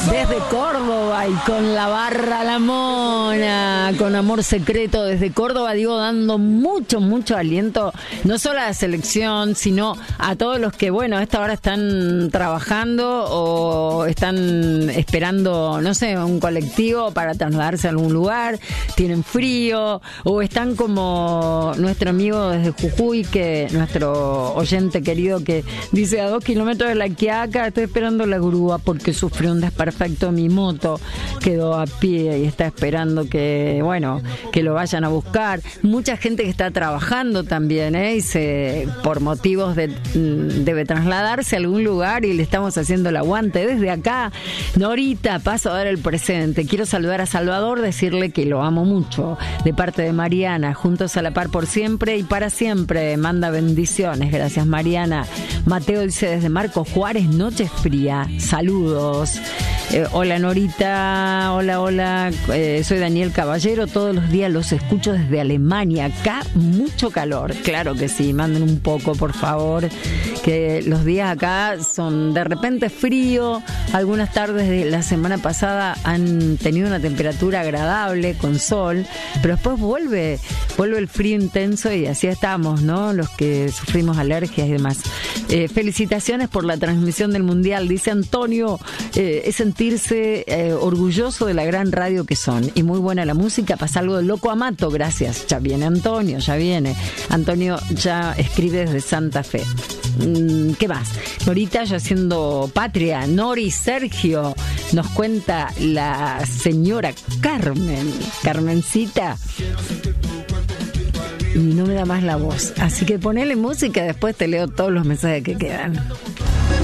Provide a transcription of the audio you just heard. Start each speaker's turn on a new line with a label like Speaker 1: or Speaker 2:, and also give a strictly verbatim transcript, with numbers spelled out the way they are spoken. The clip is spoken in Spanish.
Speaker 1: Desde Córdoba y con la barra La Mona, con Amor Secreto desde Córdoba, digo, dando mucho, mucho aliento, no solo a la selección, sino a todos los que, bueno, a esta hora están trabajando o están esperando, no sé, un colectivo para trasladarse a algún lugar, tienen frío, o están como nuestro amigo desde Jujuy, que nuestro oyente querido que dice, a dos kilómetros de La Quiaca, estoy esperando la grúa porque sufrió un desperfecto. Mi moto quedó a pie y está esperando que, bueno, que lo vayan a buscar. Mucha gente que está trabajando también, ¿eh? Y se, por motivos de, debe trasladarse a algún lugar y le estamos haciendo el aguante desde acá. Norita, paso a dar el presente. Quiero saludar a Salvador, decirle que lo amo mucho, de parte de Mariana, juntos a la par por siempre y para siempre. Manda bendiciones, gracias Mariana. Mateo dice desde Marcos Juárez, noche fría, saludos. Eh, hola Norita, hola, hola, eh, soy Daniel Caballero, todos los días los escucho desde Alemania, acá mucho calor, claro que sí, manden un poco por favor, que los días acá son de repente frío, algunas tardes de la semana pasada han tenido una temperatura agradable con sol, pero después vuelve, vuelve el frío intenso y así estamos, ¿no? Los que sufrimos alergias y demás. Eh, felicitaciones por la transmisión del Mundial, dice Antonio, eh, es sentirse eh, orgulloso de la gran radio que son y muy buena la música, pasa algo de loco Amato, gracias, ya viene Antonio, ya viene Antonio, ya escribe desde Santa Fe. mm, ¿qué más? Norita ya haciendo patria. Nori Sergio nos cuenta la señora Carmen, Carmencita, y no me da más la voz, así que ponele música, después te leo todos los mensajes que quedan.